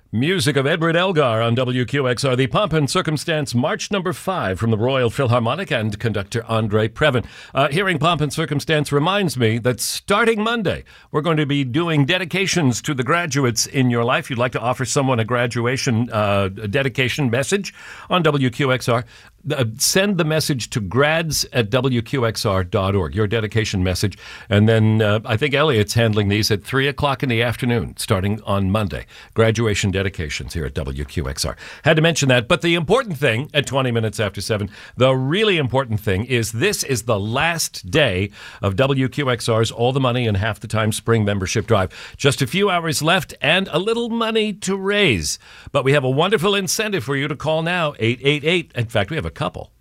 Music of Edward Elgar on WQXR, the Pomp and Circumstance March number 5 from the Royal Philharmonic and conductor Andre Previn. Hearing Pomp and Circumstance reminds me that starting Monday, we're going to be doing dedications to the graduates in your life. You'd like to offer someone a graduation dedication message on WQXR. Send the message to grads@wqxr.org, your dedication message. And then I think Elliot's handling these at 3 o'clock in the afternoon, starting on Monday. Graduation dedications here at WQXR. Had to mention that. But the important thing at 20 minutes after 7, the really important thing is this is the last day of WQXR's All the Money in Half the Time Spring Membership Drive. Just a few hours left and a little money to raise. But we have a wonderful incentive for you to call now, 888. In fact, we have a couple.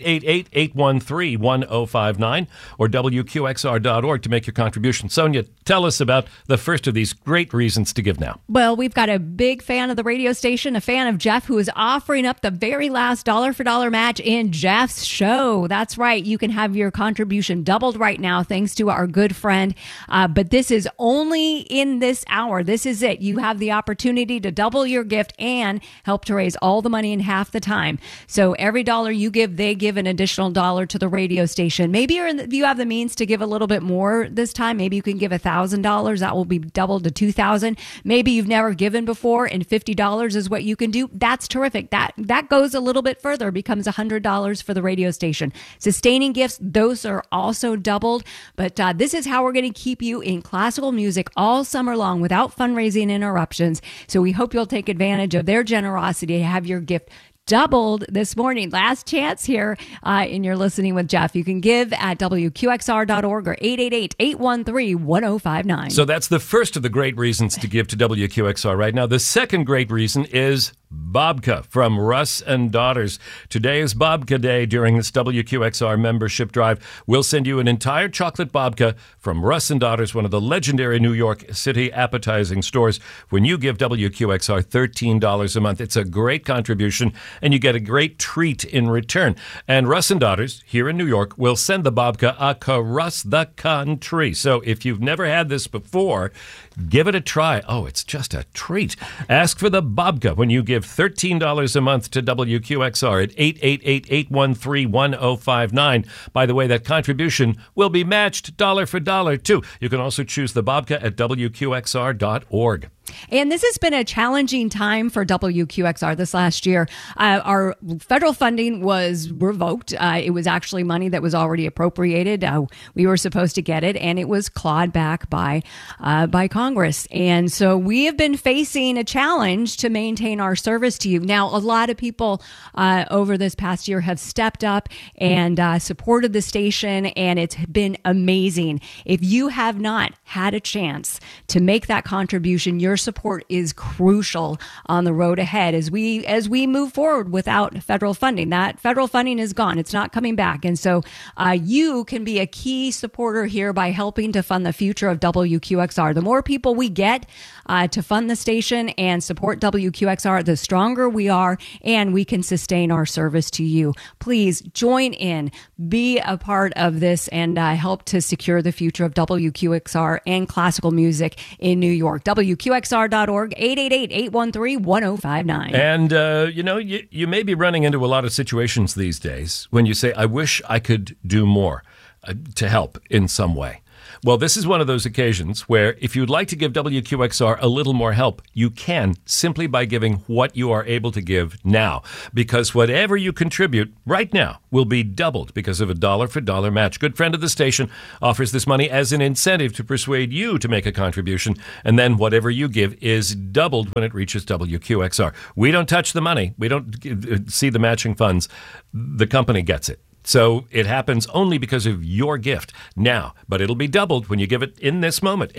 888-813-1059 or WQXR.org to make your contribution. Sonia, tell us about the first of these great reasons to give now. Well, we've got a big fan of the radio station, a fan of Jeff, who is offering up the very last dollar-for-dollar match in Jeff's show. That's right. You can have your contribution doubled right now thanks to our good friend. But this is only in this hour. This is it. You have the opportunity to double your gift and help to raise all the money in half the time. So every dollar you give, they give an additional dollar to the radio station. Maybe you have the means to give a little bit more this time. Maybe you can give $1,000. That will be doubled to $2,000. Maybe you've never given before and $50 is what you can do. That's terrific. That goes a little bit further, becomes $100 for the radio station. Sustaining gifts, those are also doubled. But this is how we're going to keep you in classical music all summer long without fundraising interruptions. So we hope you'll take advantage of their generosity to have your gift doubled this morning. Last chance here in You're Listening with Jeff. You can give at WQXR.org or 888-813-1059. So that's the first of the great reasons to give to WQXR right now. The second great reason is Babka from Russ and Daughters. Today is Babka Day during this WQXR membership drive. We'll send you an entire chocolate babka from Russ and Daughters, one of the legendary New York City appetizing stores, when you give WQXR $13 a month. It's a great contribution, and you get a great treat in return. And Russ and Daughters, here in New York, will send the babka across the country. So if you've never had this before, give it a try. Oh, it's just a treat. Ask for the babka when you give $13 a month to WQXR at 888-813-1059. By the way, that contribution will be matched dollar for dollar, too. You can also choose the babka at WQXR.org. And this has been a challenging time for WQXR this last year. Our federal funding was revoked. It was actually money that was already appropriated. We were supposed to get it, and it was clawed back by Congress. And so we have been facing a challenge to maintain our service to you. Now, a lot of people over this past year have stepped up and supported the station, and it's been amazing. If you have not had a chance to make that contribution, your support is crucial on the road ahead as we move forward without federal funding. That federal funding is gone. It's not coming back. And so you can be a key supporter here by helping to fund the future of WQXR. The more people we get to fund the station and support WQXR, the stronger we are, and we can sustain our service to you. Please join in, be a part of this, and help to secure the future of WQXR and classical music in New York. WQXR.org, 888-813-1059. And, you may be running into a lot of situations these days when you say, I wish I could do more to help in some way. Well, this is one of those occasions where if you'd like to give WQXR a little more help, you can simply by giving what you are able to give now. Because whatever you contribute right now will be doubled because of a dollar-for-dollar match. Good friend of the station offers this money as an incentive to persuade you to make a contribution. And then whatever you give is doubled when it reaches WQXR. We don't touch the money. We don't see the matching funds. The company gets it. So it happens only because of your gift now, but it'll be doubled when you give it in this moment.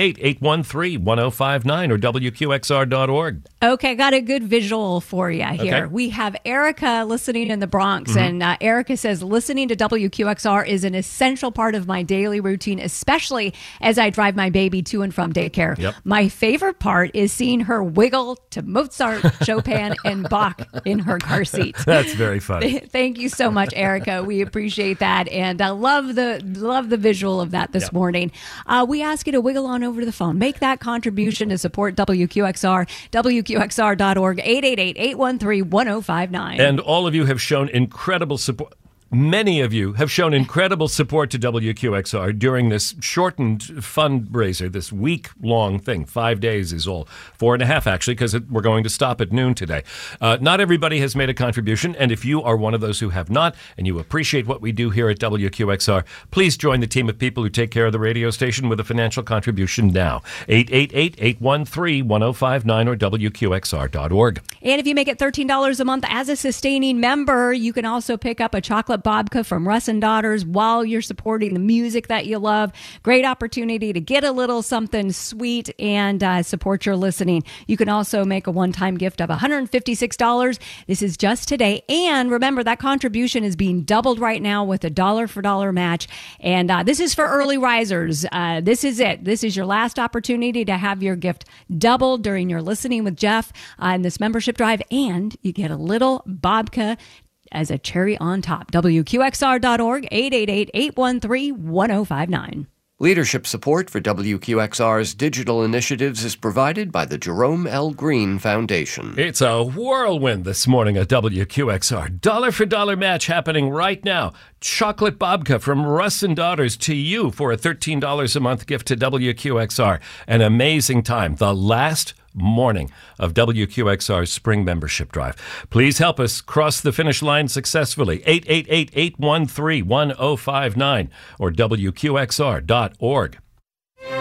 888-813-1059 or WQXR.org. Okay, got a good visual for you here. Okay. We have Erica listening in the Bronx, and Erica says, listening to WQXR is an essential part of my daily routine, especially as I drive my baby to and from daycare. Yep. My favorite part is seeing her wiggle to Mozart, Chopin, and Bach in her car seat. That's very funny. Thank you so much, Erica. So we appreciate that, and I love the visual of that this morning. We ask you to wiggle on over to the phone. Make that contribution to support WQXR, WQXR.org, 888-813-1059. And all of you have shown incredible support. Many of you have shown incredible support to WQXR during this shortened fundraiser, this week-long thing. 5 days is all. 4.5, actually, because we're going to stop at noon today. Not everybody has made a contribution, and if you are one of those who have not, and you appreciate what we do here at WQXR, please join the team of people who take care of the radio station with a financial contribution now. 888-813-1059 or WQXR.org. And if you make it $13 a month as a sustaining member, you can also pick up a chocolate babka from Russ and Daughters while you're supporting the music that you love. Great opportunity to get a little something sweet and support your listening. You can also make a one-time gift of $156. This is just today. And remember, that contribution is being doubled right now with a $1 match. And this is for early risers. This is it. This is your last opportunity to have your gift doubled during your Listening with Jeff in this membership drive. And you get a little babka as a cherry on top. WQXR.org, 888-813-1059. Leadership support for WQXR's digital initiatives is provided by the Jerome L. Green Foundation. It's a whirlwind this morning at WQXR. $1 match happening right now. Chocolate babka from Russ and Daughters to you for a $13 a month gift to WQXR. An amazing time. The last morning of WQXR's spring membership drive. Please help us cross the finish line successfully. 888-813-1059 or WQXR.org.